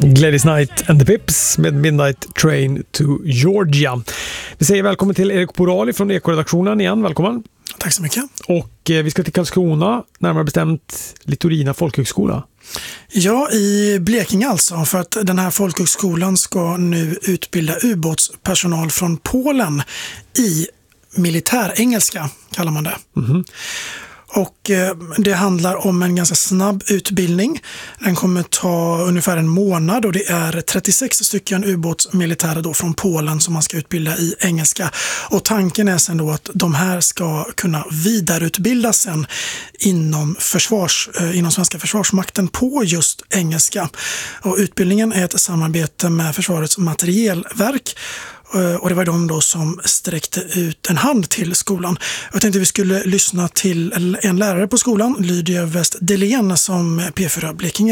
Gladys Knight and the Pips med Midnight Train to Georgia. Vi säger välkommen till Erik Porali från Ekoredaktionen igen. Välkommen. Tack så mycket. Och vi ska till Karlskrona, närmare bestämt Litorina folkhögskola. Ja, i Blekinge alltså, för att den här folkhögskolan ska nu utbilda ubåtspersonal från Polen i militärengelska, kallar man det. Mm-hmm. Och det handlar om en ganska snabb utbildning. Den kommer ta ungefär en månad och det är 36 stycken ubåtsmilitärer då från Polen som man ska utbilda i engelska. Och tanken är sen då att de här ska kunna vidareutbildas sen inom svenska försvarsmakten på just engelska. Och utbildningen är ett samarbete med Försvarets materielverk. Och det var de då som sträckte ut en hand till skolan. Jag tänkte vi skulle lyssna till en lärare på skolan, Lydia West Delén, som P4 Blekinge